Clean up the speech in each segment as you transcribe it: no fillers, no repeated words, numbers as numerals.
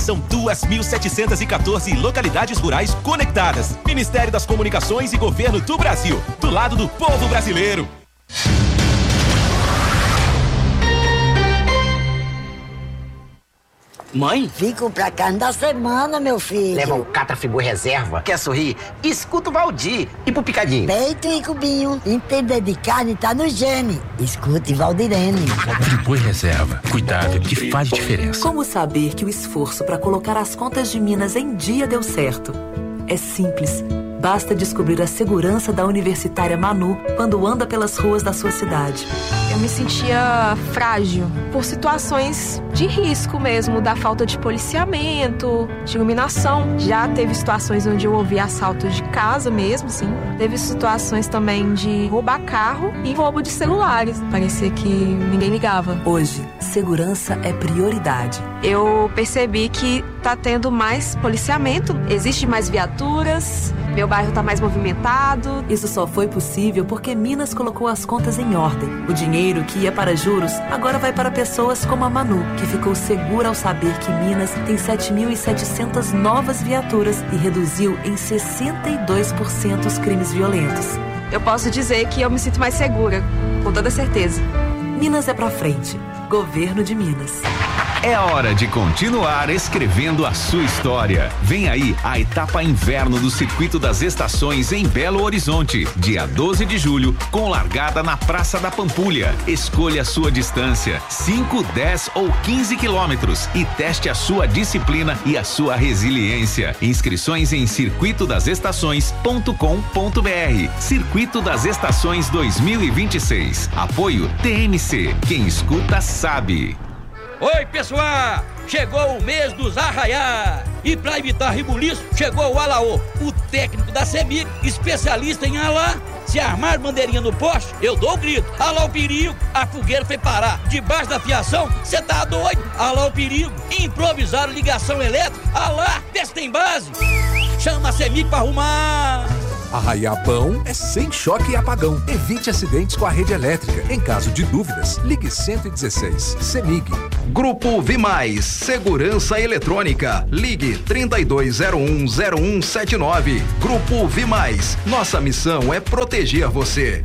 São 2.714 localidades rurais conectadas. Ministério das Comunicações e Governo do Brasil. Do lado do povo brasileiro. Mãe? Fico pra carne da semana, meu filho. Leva o Catrafibu Reserva. Quer sorrir? Escuta o Valdir. E pro Picadinho? Peito e cubinho. Entender de carne tá no gene. Escute Valdirene. Catrafibu Reserva. Cuidado que faz diferença. Como saber que o esforço para colocar as contas de Minas em dia deu certo? É simples. Basta descobrir a segurança da universitária Manu quando anda pelas ruas da sua cidade. Eu me sentia frágil por situações de risco mesmo, da falta de policiamento, de iluminação. Já teve situações onde eu ouvi assalto de casa mesmo, sim. Teve situações também de roubar carro e roubo de celulares. Parecia que ninguém ligava. Hoje, segurança é prioridade. Eu percebi que tá tendo mais policiamento, existe mais viaturas, meu bairro tá mais movimentado. Isso só foi possível porque Minas colocou as contas em ordem. O dinheiro que ia para juros agora vai para pessoas como a Manu, que ficou segura ao saber que Minas tem 7.700 novas viaturas e reduziu em 62% os crimes violentos. Eu posso dizer que eu me sinto mais segura, com toda certeza. Minas é pra frente. Governo de Minas. É hora de continuar escrevendo a sua história. Vem aí a etapa inverno do Circuito das Estações em Belo Horizonte, dia 12 de julho, com largada na Praça da Pampulha. Escolha a sua distância, 5, 10 ou 15 quilômetros e teste a sua disciplina e a sua resiliência. Inscrições em circuitodasestações.com.br. Circuito das Estações 2026. Apoio TMC. Quem escuta sabe. Oi, pessoal! Chegou o mês dos arraiá! E para evitar rebuliço, chegou o Alaô, o técnico da CEMIG, especialista em alá. Se armar bandeirinha no poste, eu dou o grito. Alá o perigo, a fogueira foi parar. Debaixo da fiação, cê tá doido? Alá o perigo, improvisar ligação elétrica. Alá, vê se tem base. Chama a CEMIG pra arrumar. Arraiar bom é sem choque e apagão. Evite acidentes com a rede elétrica. Em caso de dúvidas, ligue 116. CEMIG. Grupo Vimais, Segurança Eletrônica. Ligue 32010179. Grupo Vimais. Nossa missão é proteger você.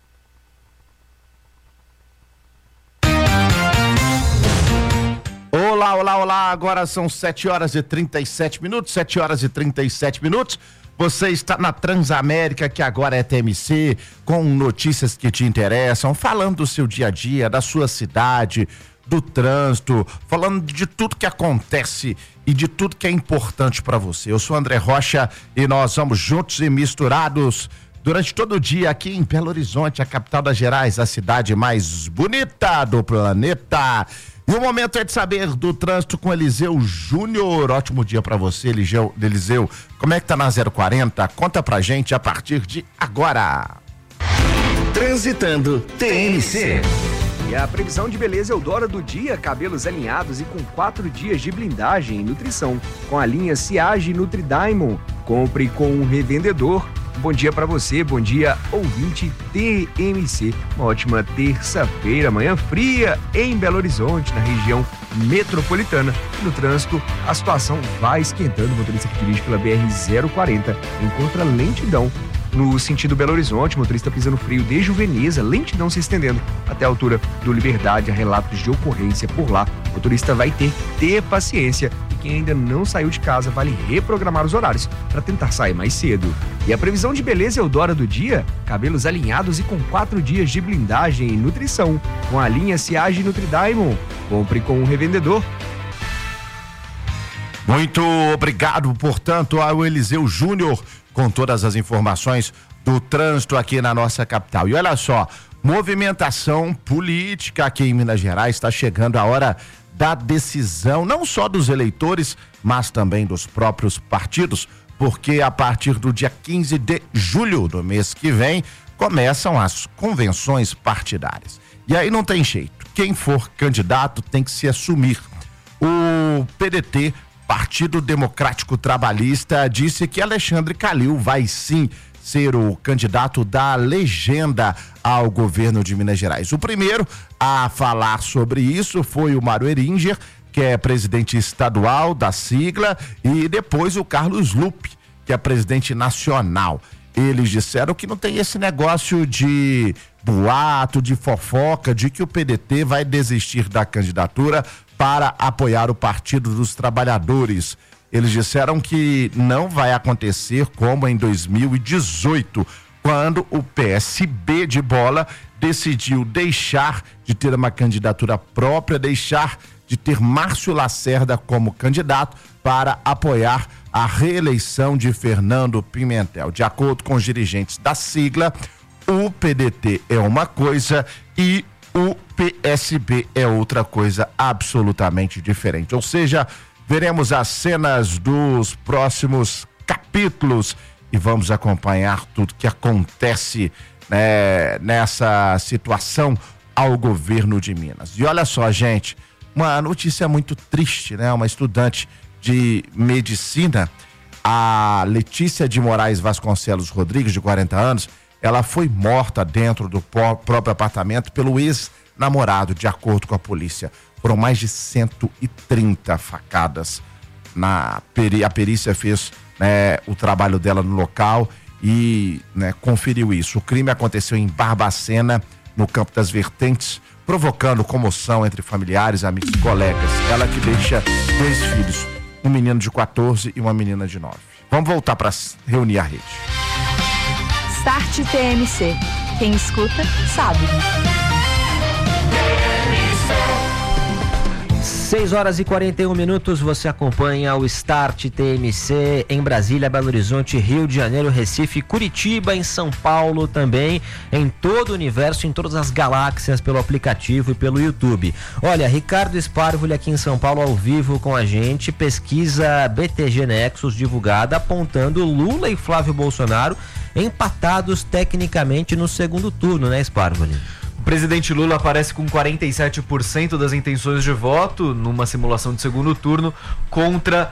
Olá, olá, olá. Agora são 7h37. 7h37. Você está na Transamérica, que agora é TMC, com notícias que te interessam, falando do seu dia a dia, da sua cidade, do trânsito, falando de tudo que acontece e de tudo que é importante para você. Eu sou André Rocha e nós vamos juntos e misturados durante todo o dia aqui em Belo Horizonte, a capital das Gerais, a cidade mais bonita do planeta. E o momento é de saber do trânsito com Eliseu Júnior. Ótimo dia pra você, Eliseu. Como é que tá na 040? Conta pra gente a partir de agora. Transitando TMC. E a previsão de beleza Eudora do dia, cabelos alinhados e com 4 dias de blindagem e nutrição. Com a linha Ciage Nutri Diamond. Compre com um revendedor. Bom dia pra você, bom dia ouvinte TMC. Uma ótima terça-feira, manhã fria em Belo Horizonte, na região metropolitana. No trânsito, a situação vai esquentando. O motorista que dirige pela BR-040 encontra lentidão no sentido Belo Horizonte, motorista pisando freio desde o Veneza, lentidão se estendendo até a altura do Liberdade. Há relatos de ocorrência por lá. O motorista vai ter paciência. Quem ainda não saiu de casa, vale reprogramar os horários para tentar sair mais cedo. E a previsão de beleza Eudora do dia, cabelos alinhados e com 4 dias de blindagem e nutrição. Com a linha Ciage Nutri Diamond. Compre com um revendedor. Muito obrigado, portanto, ao Eliseu Júnior com todas as informações do trânsito aqui na nossa capital. E olha só, movimentação política aqui em Minas Gerais, está chegando a hora da decisão, não só dos eleitores, mas também dos próprios partidos, porque a partir do dia 15 de julho do mês que vem, começam as convenções partidárias. E aí não tem jeito, quem for candidato tem que se assumir. O PDT, Partido Democrático Trabalhista, disse que Alexandre Calil vai sim ser o candidato da legenda ao governo de Minas Gerais. O primeiro a falar sobre isso foi o Mário Eringer, que é presidente estadual da sigla, e depois o Carlos Lupe, que é presidente nacional. Eles disseram que não tem esse negócio de boato, de fofoca, de que o PDT vai desistir da candidatura para apoiar o Partido dos Trabalhadores. Eles disseram que não vai acontecer como em 2018, quando o PSB de Bola decidiu deixar de ter uma candidatura própria, deixar de ter Márcio Lacerda como candidato para apoiar a reeleição de Fernando Pimentel. De acordo com os dirigentes da sigla, o PDT é uma coisa e o PSB é outra coisa absolutamente diferente. Ou seja, veremos as cenas dos próximos capítulos e vamos acompanhar tudo que acontece, né, nessa situação ao governo de Minas. E olha só, gente, uma notícia muito triste, né? Uma estudante de medicina, a Letícia de Moraes Vasconcelos Rodrigues, de 40 anos, ela foi morta dentro do próprio apartamento pelo ex-namorado, de acordo com a polícia. Foram mais de 130 facadas. A perícia fez, né, o trabalho dela no local e, né, conferiu isso. O crime aconteceu em Barbacena, no Campo das Vertentes, provocando comoção entre familiares, amigos e colegas. Ela que deixa 2 filhos, um menino de 14 e uma menina de 9. Vamos voltar para reunir a rede. Start TMC. Quem escuta, sabe. 6h41, você acompanha o Start TMC em Brasília, Belo Horizonte, Rio de Janeiro, Recife, Curitiba, em São Paulo também, em todo o universo, em todas as galáxias, pelo aplicativo e pelo YouTube. Olha, Ricardo Sparvoli aqui em São Paulo ao vivo com a gente, pesquisa BTG Nexus divulgada apontando Lula e Flávio Bolsonaro empatados tecnicamente no segundo turno, né, Sparvoli? O presidente Lula aparece com 47% das intenções de voto numa simulação de segundo turno contra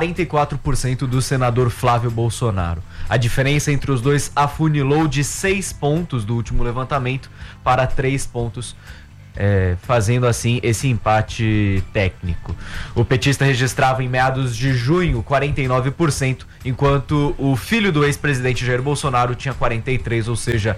44% do senador Flávio Bolsonaro. A diferença entre os dois afunilou de 6 pontos do último levantamento para 3 pontos, fazendo assim esse empate técnico. O petista registrava em meados de junho 49%, enquanto o filho do ex-presidente Jair Bolsonaro tinha 43%, ou seja,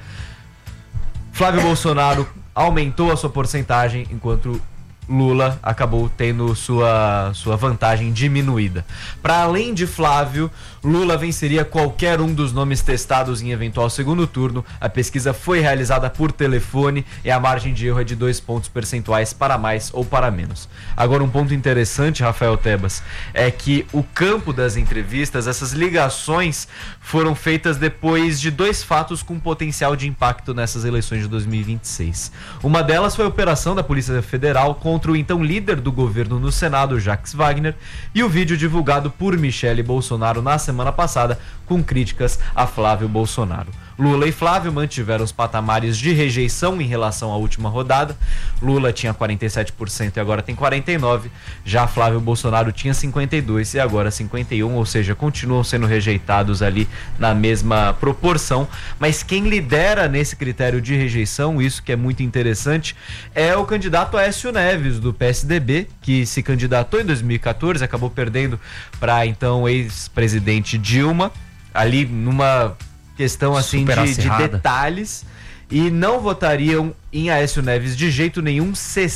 Flávio Bolsonaro aumentou a sua porcentagem, enquanto Lula acabou tendo sua vantagem diminuída. Para além de Flávio, Lula venceria qualquer um dos nomes testados em eventual segundo turno. A pesquisa foi realizada por telefone e a margem de erro é de 2 pontos percentuais para mais ou para menos. Agora, um ponto interessante, Rafael Tebas, é que o campo das entrevistas, essas ligações foram feitas depois de 2 fatos com potencial de impacto nessas eleições de 2026. Uma delas foi a operação da Polícia Federal contra o então líder do governo no Senado, Jacques Wagner, e o vídeo divulgado por Michele Bolsonaro na semana passada com críticas a Flávio Bolsonaro. Lula e Flávio mantiveram os patamares de rejeição em relação à última rodada. Lula tinha 47% e agora tem 49%. Já Flávio Bolsonaro tinha 52% e agora 51%, ou seja, continuam sendo rejeitados ali na mesma proporção. Mas quem lidera nesse critério de rejeição, isso que é muito interessante, é o candidato Aécio Neves, do PSDB, que se candidatou em 2014, acabou perdendo para então ex-presidente Dilma, ali numa questão assim de detalhes, e não votariam em Aécio Neves de jeito nenhum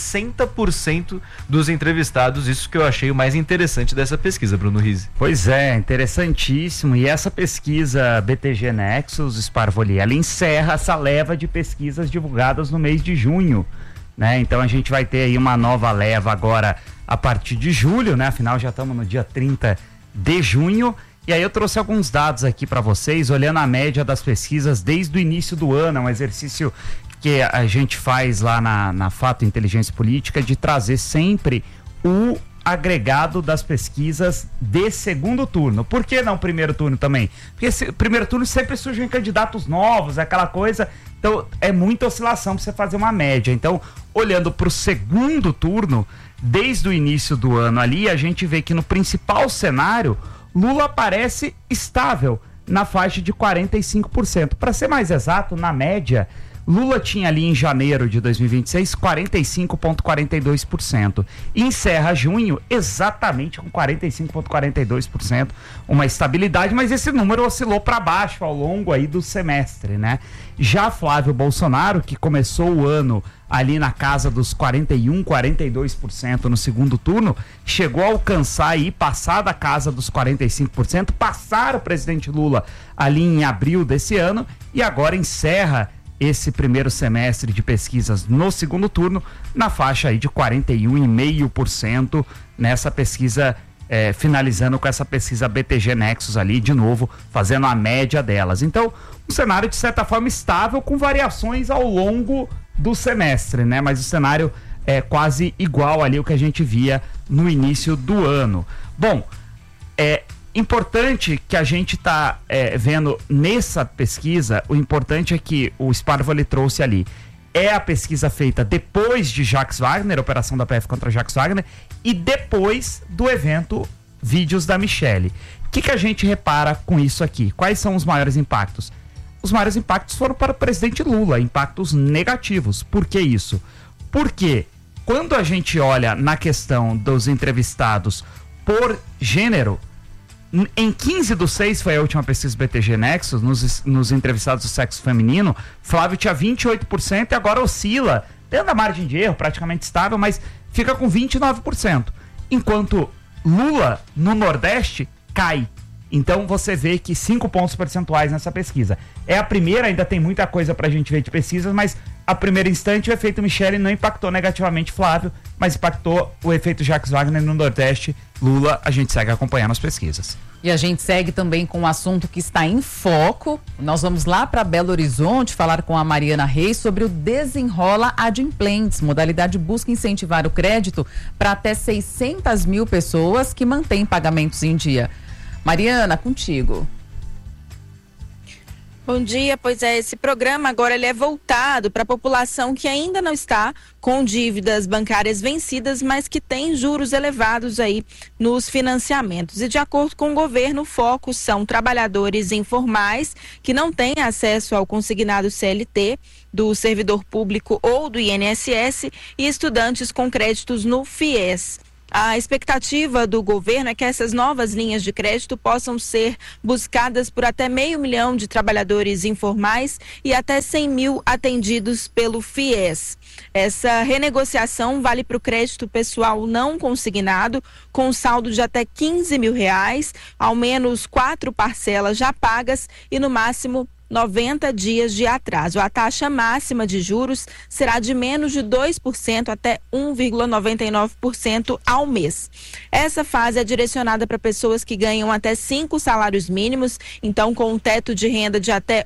60% dos entrevistados. Isso que eu achei o mais interessante dessa pesquisa, Bruno Rizzi. Pois é, interessantíssimo. E essa pesquisa BTG Nexus, Sparvoli, ela encerra essa leva de pesquisas divulgadas no mês de junho, né? Então a gente vai ter aí uma nova leva agora a partir de julho, né? Afinal já estamos no dia 30 de junho. E aí eu trouxe alguns dados aqui para vocês, olhando a média das pesquisas desde o início do ano. É um exercício que a gente faz lá na Fato Inteligência Política, de trazer sempre o agregado das pesquisas de segundo turno. Por que não primeiro turno também? Porque primeiro turno sempre surgem candidatos novos, aquela coisa. Então é muita oscilação para você fazer uma média. Então, olhando para o segundo turno, desde o início do ano ali, a gente vê que no principal cenário, Lula aparece estável na faixa de 45%. Para ser mais exato, na média, Lula tinha ali em janeiro de 2026 45,42%. E encerra junho exatamente com 45,42%, uma estabilidade, mas esse número oscilou para baixo ao longo aí do semestre, né? Já Flávio Bolsonaro, que começou o ano ali na casa dos 41, 42% no segundo turno, chegou a alcançar aí, passar da casa dos 45%, passar o presidente Lula ali em abril desse ano e agora encerra esse primeiro semestre de pesquisas no segundo turno na faixa aí de 41,5% nessa pesquisa, finalizando com essa pesquisa BTG Nexus ali, de novo, fazendo a média delas. Então, um cenário de certa forma estável, com variações ao longo do semestre, né? Mas o cenário é quase igual ali o que a gente via no início do ano. Bom, importante que a gente está vendo nessa pesquisa, o importante é que o Sparvoli trouxe ali, é a pesquisa feita depois de Jacques Wagner, operação da PF contra Jacques Wagner, e depois do evento Vídeos da Michelle. O que a gente repara com isso aqui? Quais são os maiores impactos? Os maiores impactos foram para o presidente Lula, impactos negativos. Por que isso? Porque quando a gente olha na questão dos entrevistados por gênero, em 15/6 foi a última pesquisa BTG Nexus, nos entrevistados do sexo feminino, Flávio tinha 28% e agora oscila, dentro da margem de erro, praticamente estável, mas fica com 29%. Enquanto Lula, no Nordeste, cai. Então você vê que 5 pontos percentuais nessa pesquisa. É a primeira, ainda tem muita coisa pra gente ver de pesquisas, mas a primeiro instante o efeito Michelle não impactou negativamente Flávio, mas impactou o efeito Jacques Wagner no Nordeste. Lula, a gente segue acompanhando as pesquisas. E a gente segue também com um assunto que está em foco. Nós vamos lá para Belo Horizonte falar com a Mariana Reis sobre o Desenrola Adimplentes. Modalidade busca incentivar o crédito para até 600 mil pessoas que mantêm pagamentos em dia. Mariana, contigo. Bom dia, pois esse programa agora ele é voltado para a população que ainda não está com dívidas bancárias vencidas, mas que tem juros elevados aí nos financiamentos. E de acordo com o governo, o foco são trabalhadores informais que não têm acesso ao consignado CLT do servidor público ou do INSS e estudantes com créditos no FIES. A expectativa do governo é que essas novas linhas de crédito possam ser buscadas por até 500 mil de trabalhadores informais e até 100 mil atendidos pelo FIES. Essa renegociação vale para o crédito pessoal não consignado, com saldo de até R$15 mil, ao menos 4 parcelas já pagas e no máximo 90 dias de atraso. A taxa máxima de juros será de menos de 2% até 1,99% ao mês. Essa fase é direcionada para pessoas que ganham até 5 salários mínimos, então com um teto de renda de até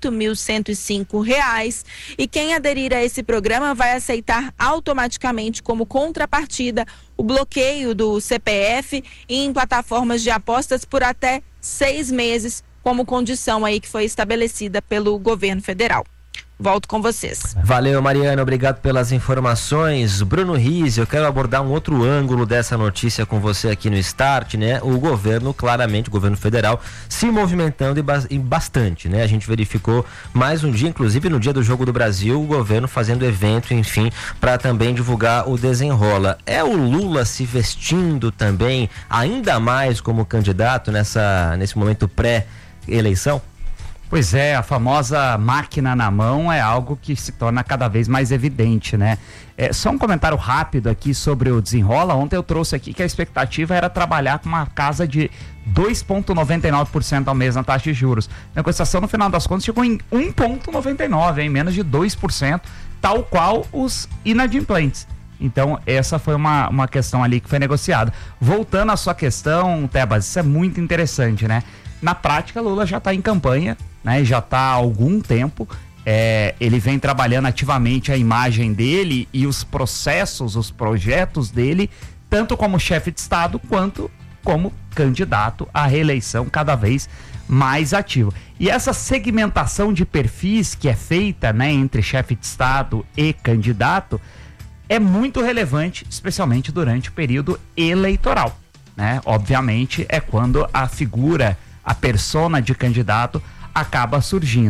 R$8.105. E quem aderir a esse programa vai aceitar automaticamente como contrapartida o bloqueio do CPF em plataformas de apostas por até 6 meses, como condição aí que foi estabelecida pelo governo federal. Volto com vocês. Valeu, Mariana, obrigado pelas informações. Bruno Riz, eu quero abordar um outro ângulo dessa notícia com você aqui no Start, né? O governo, claramente, o governo federal, se movimentando e bastante, né? A gente verificou mais um dia, inclusive no dia do Jogo do Brasil, o governo fazendo evento, enfim, para também divulgar o Desenrola. É o Lula se vestindo também, ainda mais como candidato nesse momento pré-eleição? Pois é, a famosa máquina na mão é algo que se torna cada vez mais evidente, né? Só um comentário rápido aqui sobre o Desenrola. Ontem eu trouxe aqui que a expectativa era trabalhar com uma casa de 2,99% ao mês na taxa de juros. A negociação, no final das contas, chegou em 1,99%, em menos de 2%, tal qual os inadimplentes. Então, essa foi uma questão ali que foi negociada. Voltando à sua questão, Tebas, isso é muito interessante, né? Na prática, Lula já está em campanha, né? Já está há algum tempo. Ele vem trabalhando ativamente a imagem dele e os processos, os projetos dele, tanto como chefe de Estado quanto como candidato à reeleição, cada vez mais ativo. E essa segmentação de perfis que é feita, né, entre chefe de Estado e candidato é muito relevante, especialmente durante o período eleitoral, né? Obviamente é quando a figura, a persona de candidato acaba surgindo.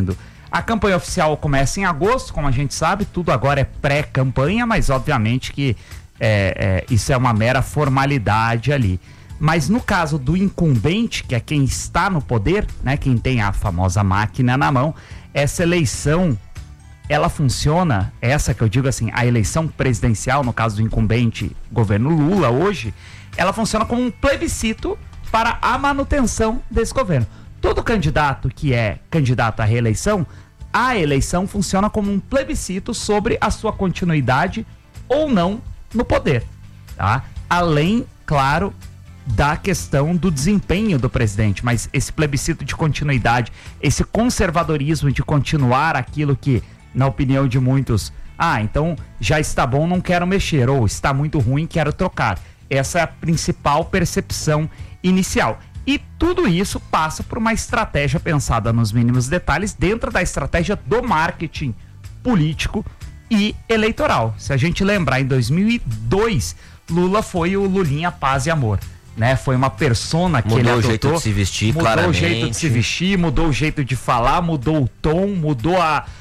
A campanha oficial começa em agosto, como a gente sabe, tudo agora é pré-campanha, mas obviamente que isso é uma mera formalidade ali. Mas no caso do incumbente, que é quem está no poder, né, quem tem a famosa máquina na mão, essa eleição, ela funciona, essa que eu digo assim, a eleição presidencial, no caso do incumbente governo Lula hoje, ela funciona como um plebiscito para a manutenção desse governo. Todo candidato que é candidato à reeleição, a eleição funciona como um plebiscito sobre a sua continuidade ou não no poder, tá? Além, claro, da questão do desempenho do presidente, mas esse plebiscito de continuidade, esse conservadorismo de continuar aquilo que, na opinião de muitos, então já está bom, não quero mexer, ou está muito ruim, quero trocar. Essa é a principal percepção inicial. E tudo isso passa por uma estratégia pensada nos mínimos detalhes dentro da estratégia do marketing político e eleitoral. Se a gente lembrar, em 2002, Lula foi o Lulinha Paz e Amor, né? Foi uma persona que ele adotou. Mudou o jeito de se vestir, claramente. Mudou o jeito de se vestir, mudou o jeito de falar, mudou o tom, mudou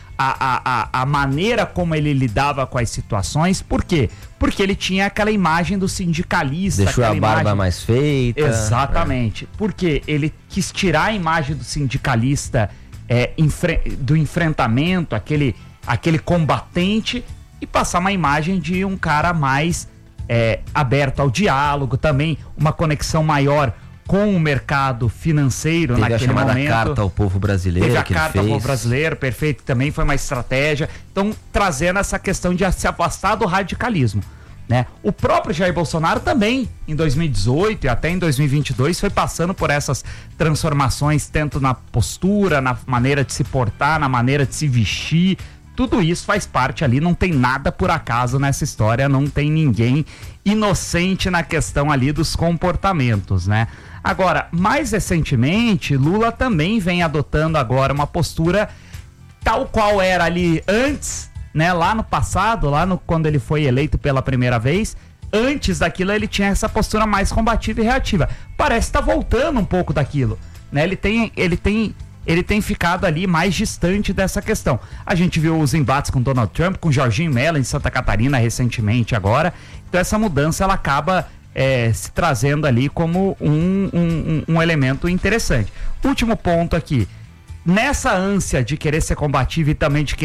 a maneira como ele lidava com as situações. Por quê? Porque ele tinha aquela imagem do sindicalista. Deixou a barba mais feita. Exatamente. Porque ele quis tirar a imagem do sindicalista do enfrentamento, aquele combatente, e passar uma imagem de um cara mais aberto ao diálogo, também uma conexão maior com o mercado financeiro. Teve naquele momento. Teve a chamada Carta ao Povo Brasileiro. Teve a Carta ao Povo Brasileiro, perfeito, também foi uma estratégia. Então, trazendo essa questão de se afastar do radicalismo, né? O próprio Jair Bolsonaro também, em 2018 e até em 2022, foi passando por essas transformações, tanto na postura, na maneira de se portar, na maneira de se vestir. Tudo isso faz parte ali, não tem nada por acaso nessa história, não tem ninguém inocente na questão ali dos comportamentos, né? Agora, mais recentemente, Lula também vem adotando agora uma postura tal qual era ali antes, né? Lá no passado, quando ele foi eleito pela primeira vez, antes daquilo ele tinha essa postura mais combativa e reativa. Parece estar voltando um pouco daquilo, né? Ele tem ficado ali mais distante dessa questão. A gente viu os embates com Donald Trump, com Jorginho Mello em Santa Catarina recentemente agora. Então essa mudança ela acaba se trazendo ali como um elemento interessante. Último ponto aqui. Nessa ânsia de querer ser combativo e também de querer